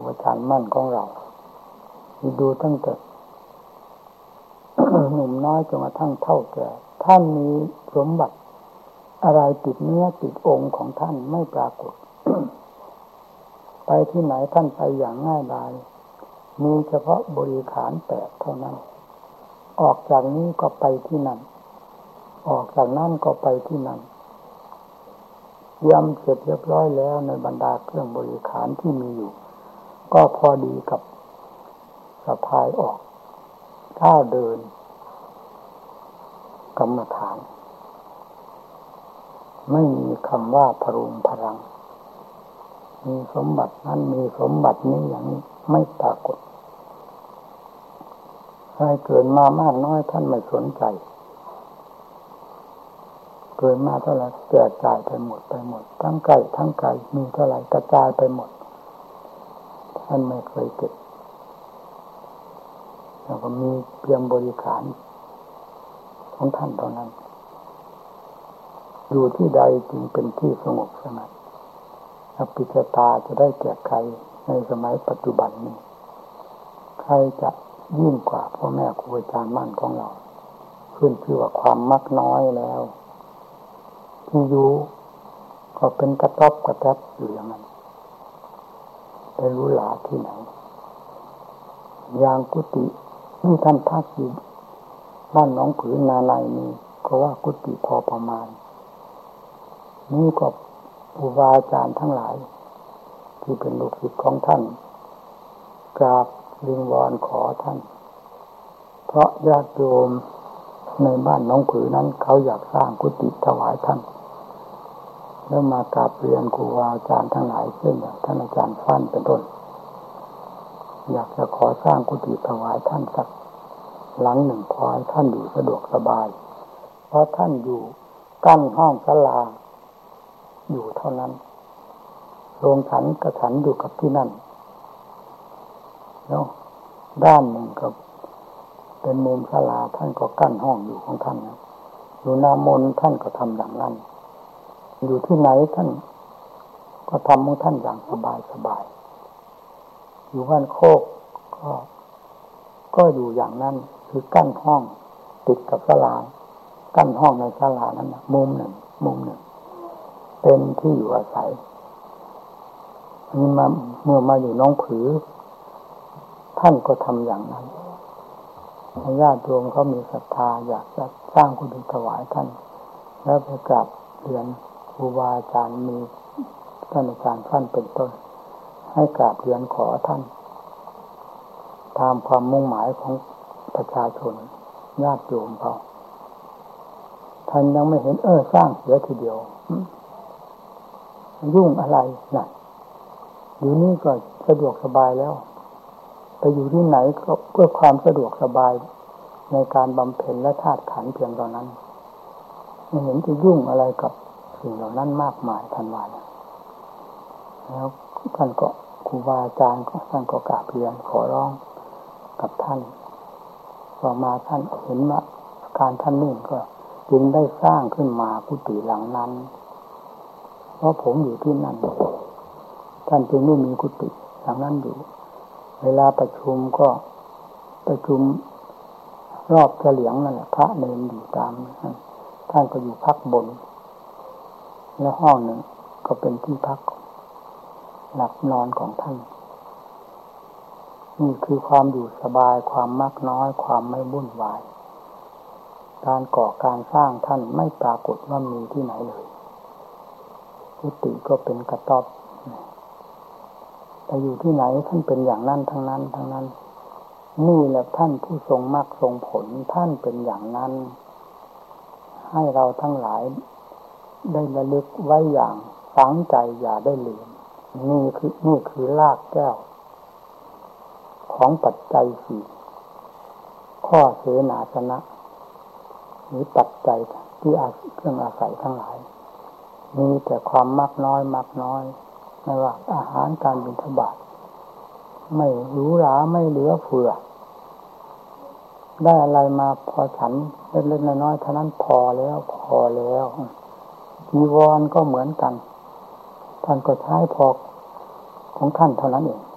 อาจารย์มั่นของเราดูตั้งแต่ หนุ่มน้อยจนกระทั่งเฒ่าแก่ท่านมีสมบัติอะไรติดเนื้อติดองค์ของท่านไม่ปรากฏ ไปที่ไหนท่านไปอย่างง่ายดายมีเฉพาะบริขาร8เท่านั้นออกจากนี้ก็ไปที่นั่นออกจากนั่นก็ไปที่นั่นยำเสร็จเรียบร้อยแล้วในบรรดาเครื่องบริขารที่มีอยู่ก็พอดีกับสะพายออกถ้าเดินกรรมฐานไม่มีคำว่าพรุงพรังมีสมบัตินั้นมีสมบัตินี้อย่างนี้ไม่ปรากฏให้เกิดมามากน้อยท่านไม่สนใจเกิดมาเท่าไหร่แจกจ่ายไปหมดทั้งไก่ทั้งไก่มีเท่าไหร่กระจายไปหมดท่านไม่เคยเก็บแล้วก็มีเพียงบริขารของท่านเท่านั้นอยู่ที่ใดจึงเป็นที่สงบสงัดอภิชตาจะได้แก่ใครในสมัยปัจจุบันนี้ใครจะยิ่งกว่าพ่อแม่ครูอาจารย์มั่นของเราขึ้นชื่อว่าความมักน้อยแล้วที่อยู่ก็เป็นกระต๊อบกระแทบอยู่อย่างนั้นไปรู้หลาที่ไหนอย่างกุฏิที่ท่านพักอยู่บ้านหนองผือนาในนี่ก็ว่ากุฏิพอประมาณนี่ก็ครูบาอาจารย์ทั้งหลายที่เป็นลูกศิษย์ของท่านกราบวิงวอนขอท่านเพราะญาติโยมในบ้านหนองผือนั้นเขาอยากสร้างกุฏิถวายท่านแล้วมากราบเรียนครูบาอาจารย์ทั้งหลายเช่นอย่างท่านอาจารย์ฟั่นเป็นต้นอยากจะขอสร้างกุฏิถวายท่านสักหลังหนึ่งพอให้ท่านอยู่สะดวกสบายเพราะท่านอยู่กั้นห้องศาลาอยู่เท่านั้นโรงฉันกระฉันอยู่กับที่นั่นแล้วด้านหนึ่งก็เป็นมุมศาลาท่านก็กั้นห้องอยู่ของท่านนะอยู่หน้ามนท่านก็ทำอย่างนั้นอยู่ที่ไหนท่านก็ทำของท่านอย่างสบายอยู่บ้านโคกก็อยู่อย่างนั้นคือกั้นห้องติดกับศาลากั้นห้องในศาลานั้นนะมุมหนึ่งเป็นที่อยู่อาศัยอันนี้เมื่อมาอยู่หนองผือท่านก็ทำอย่างนั้นญาติโยมเขามีศรัทธาอยากจะสร้างกุฏิถวายท่านแล้วไปกราบเรียนครูบาอาจารย์มีท่านอาจารย์ท่านเป็นต้นให้กราบเรียนขอท่านตามความมุ่งหมายของประชาชนญาติโยมเขาท่านยังไม่เห็นสร้างเสียทีเดียวยุ่งอะไรน่ะอยู่นี่ก็สะดวกสบายแล้วไปอยู่ที่ไหนก็เพื่อความสะดวกสบายในการบำเพ็ญและธาตุขันธ์เพียงเท่านั้นไม่เห็นจะยุ่งอะไรกับสิ่งเหล่านั้นมากมายท่านว่าแล้วท่านก็ครูบาอาจารย์ก็ท่านก็กราบเรียนขอร้องกับท่านต่อมาท่านเห็นว่าการท่านนิ่งก็จึงได้สร้างขึ้นมากุฏิหลังนั้นเพราะผมอยู่ที่นั่นท่านจึงไม่มีกุฏิหลังนั้นอยู่เวลาประชุมก็ประชุมรอบเฉลียงนั่นแหละพระเนรอยู่ตามท่านก็อยู่พักบนแล้วห้องหนึ่งก็เป็นที่พักหลับนอนของท่านนี่คือความอยู่สบายความมักน้อยความไม่วุ่นวายการก่อการสร้างท่านไม่ปรากฏว่ามีที่ไหนเลยกุฏิก็เป็นกระต๊อบแต่อยู่ที่ไหนท่านเป็นอย่างนั้นทั้งนั้นนี่แหละท่านผู้ทรงมรรคทรงผลท่านเป็นอย่างนั้นให้เราทั้งหลายได้ระลึกไว้อย่างฝังใจอย่าได้ลืมนี่คือรากแก้วของปัจจัยสี่ข้อเสนาสนะหรือปัจจัยที่เครื่องอาศัยทั้งหลายมีแต่ความมักน้อยไม่ว่าอาหารการบิณฑบาตไม่หรูหราไม่เหลือเฟือได้อะไรมาพอฉันเล็กๆน้อยๆเท่านั้นพอแล้วจีวรก็เหมือนกันท่านก็ใช้พอของท่านเท่านั้นเอง